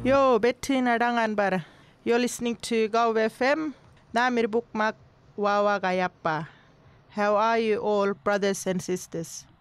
Yo, Bettina Danganbar. You're listening to Go FM. Namir Bukmak Wawa Gayappa. How are you all, brothers and sisters?